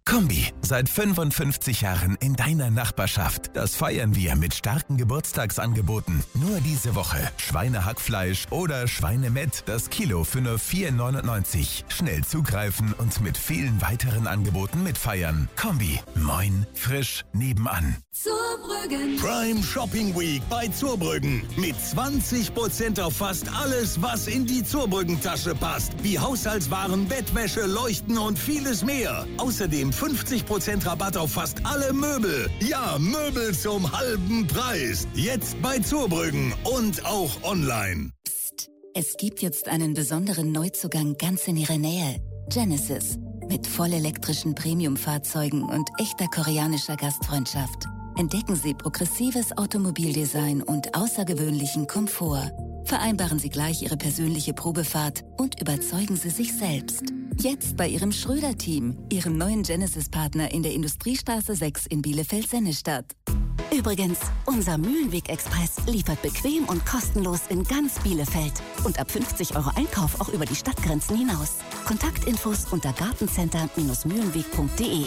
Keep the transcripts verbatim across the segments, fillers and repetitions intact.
Kombi, seit fünfundfünfzig Jahren in deiner Nachbarschaft. Das feiern wir mit starken Geburtstagsangeboten. Nur diese Woche Schweinehackfleisch oder Schweinemett, das Kilo für nur vier neunundneunzig. Schnell zugreifen und mit vielen weiteren Angeboten mitfeiern. Kombi, moin, frisch, nebenan. Zurbrüggen. Prime Shopping Week bei Zurbrüggen. Mit zwanzig Prozent auf fast alles, was in die Zurbrüggen-Tasche passt. Wie Haushaltswaren, Bettwäsche, Leuchten und vieles mehr. Außerdem fünfzig Prozent Rabatt auf fast alle Möbel. Ja, Möbel zum halben Preis. Jetzt bei Zurbrüggen und auch online. Psst, es gibt jetzt einen besonderen Neuzugang ganz in Ihrer Nähe. Genesis. Mit vollelektrischen Premium-Fahrzeugen und echter koreanischer Gastfreundschaft. Entdecken Sie progressives Automobildesign und außergewöhnlichen Komfort. Vereinbaren Sie gleich Ihre persönliche Probefahrt und überzeugen Sie sich selbst. Jetzt bei Ihrem Schröder-Team, Ihrem neuen Genesis-Partner in der Industriestraße sechs in Bielefeld-Sennestadt. Übrigens, unser Mühlenweg-Express liefert bequem und kostenlos in ganz Bielefeld. Und ab fünfzig Euro Einkauf auch über die Stadtgrenzen hinaus. Kontaktinfos unter gartencenter Bindestrich mühlenweg punkt de.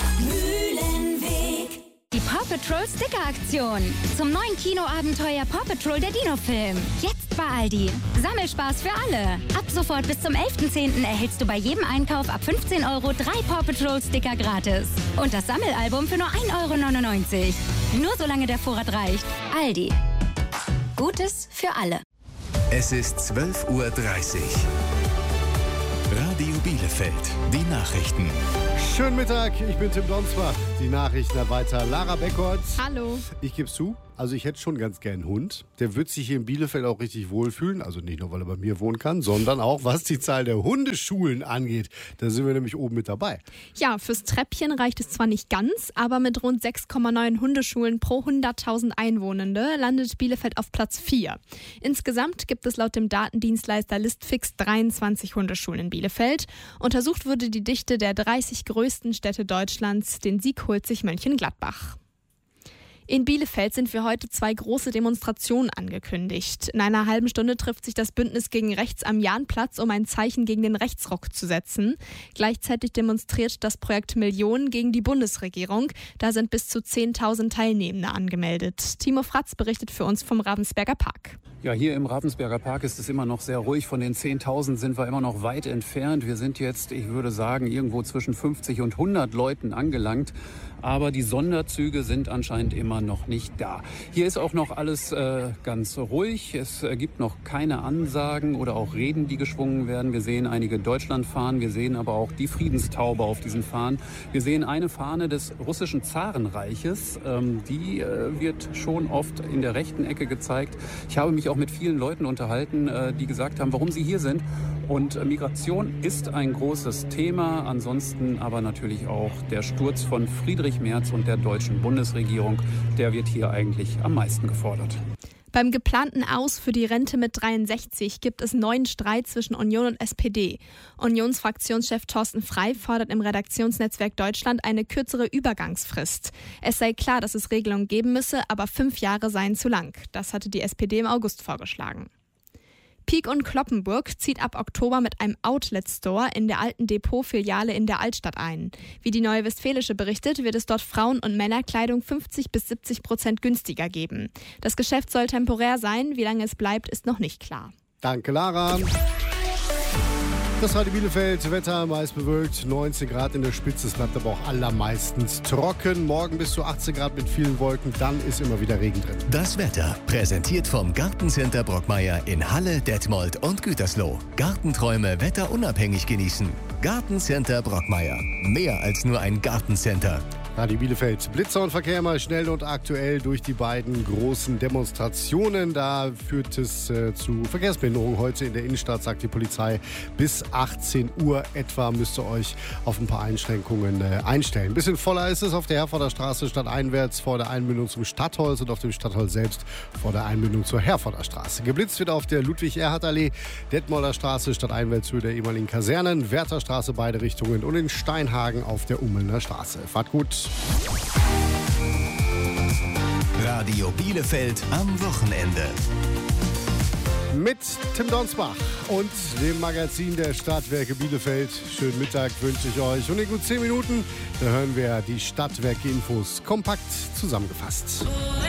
Mühlenweg. Die Paw Patrol Sticker-Aktion. Zum neuen Kinoabenteuer Paw Patrol der Dino-Film. Jetzt bei Aldi. Sammelspaß für alle. Ab sofort bis zum elften zehnten erhältst du bei jedem Einkauf ab fünfzehn Euro drei Paw Patrol Sticker gratis. Und das Sammelalbum für nur ein Euro neunundneunzig. Nur solange der Vorrat reicht. Aldi. Gutes für alle. Es ist zwölf Uhr dreißig. Radio Bielefeld, die Nachrichten. Schönen Mittag, ich bin Tim Donsbach. Die Nachrichten hat weiter Lara Beckert. Hallo. Ich gebe zu, also ich hätte schon ganz gern einen Hund. Der wird sich hier in Bielefeld auch richtig wohlfühlen. Also nicht nur, weil er bei mir wohnen kann, sondern auch, was die Zahl der Hundeschulen angeht. Da sind wir nämlich oben mit dabei. Ja, fürs Treppchen reicht es zwar nicht ganz, aber mit rund sechs Komma neun Hundeschulen pro hunderttausend Einwohnende landet Bielefeld auf Platz vier. Insgesamt gibt es laut dem Datendienstleister Listfix dreiundzwanzig Hundeschulen in Bielefeld. Untersucht wurde die Dichte der dreißig größten Städte Deutschlands. Den Sieg holt sich Mönchengladbach. In Bielefeld sind für heute zwei große Demonstrationen angekündigt. In einer halben Stunde trifft sich das Bündnis gegen Rechts am Jahnplatz, um ein Zeichen gegen den Rechtsruck zu setzen. Gleichzeitig demonstriert das Projekt Millionen gegen die Bundesregierung. Da sind bis zu zehntausend Teilnehmende angemeldet. Timo Fratz berichtet für uns vom Ravensberger Park. Ja, hier im Ravensberger Park ist es immer noch sehr ruhig. Von den zehntausend sind wir immer noch weit entfernt. Wir sind jetzt, ich würde sagen, irgendwo zwischen fünfzig und hundert Leuten angelangt. Aber die Sonderzüge sind anscheinend immer noch nicht da. Hier ist auch noch alles äh, ganz ruhig. Es äh, gibt noch keine Ansagen oder auch Reden, die geschwungen werden. Wir sehen einige Deutschlandfahnen. Wir sehen aber auch die Friedenstaube auf diesen Fahnen. Wir sehen eine Fahne des russischen Zarenreiches. Ähm, die äh, wird schon oft in der rechten Ecke gezeigt. Ich habe mich auch mit vielen Leuten unterhalten, äh, die gesagt haben, warum sie hier sind. Und äh, Migration ist ein großes Thema. Ansonsten aber natürlich auch der Sturz von Friedrich Merz und der deutschen Bundesregierung, der wird hier eigentlich am meisten gefordert. Beim geplanten Aus für die Rente mit dreiundsechzig gibt es neuen Streit zwischen Union und S P D. Unionsfraktionschef Thorsten Frey fordert im Redaktionsnetzwerk Deutschland eine kürzere Übergangsfrist. Es sei klar, dass es Regelungen geben müsse, aber fünf Jahre seien zu lang. Das hatte die S P D im August vorgeschlagen. Pieck und Cloppenburg zieht ab Oktober mit einem Outlet-Store in der alten Depot-Filiale in der Altstadt ein. Wie die Neue Westfälische berichtet, wird es dort Frauen- und Männerkleidung fünfzig bis siebzig Prozent günstiger geben. Das Geschäft soll temporär sein, wie lange es bleibt, ist noch nicht klar. Danke, Lara. Das Radio Bielefeld, Wetter meist bewölkt, neunzehn Grad in der Spitze, es bleibt aber auch allermeistens trocken. Morgen bis zu achtzehn Grad mit vielen Wolken, dann ist immer wieder Regen drin. Das Wetter, präsentiert vom Gartencenter Brockmeier in Halle, Detmold und Gütersloh. Gartenträume wetterunabhängig genießen. Gartencenter Brockmeier, mehr als nur ein Gartencenter. Radio Bielefeld, Blitzer und Verkehr mal schnell und aktuell durch die beiden großen Demonstrationen. Da führt es äh, zu Verkehrsbehinderungen heute in der Innenstadt, sagt die Polizei. Bis achtzehn Uhr etwa müsst ihr euch auf ein paar Einschränkungen äh, einstellen. Ein bisschen voller ist es auf der Herforder Straße stadteinwärts vor der Einmündung zum Stadtholz und auf dem Stadtholz selbst vor der Einmündung zur Herforder Straße. Geblitzt wird auf der Ludwig-Erhard-Allee, Detmolder Straße stadteinwärts Höhe der ehemaligen Kasernen, Wärterstraße beide Richtungen und in Steinhagen auf der Ummelner Straße. Fahrt gut. Radio Bielefeld am Wochenende. mit Tim Donsbach und dem Magazin der Stadtwerke Bielefeld. Schönen Mittag wünsche ich euch. Und in gut zehn Minuten, da hören wir die Stadtwerke-Infos kompakt zusammengefasst.